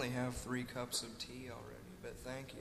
only have 3 cups of tea already, but thank you.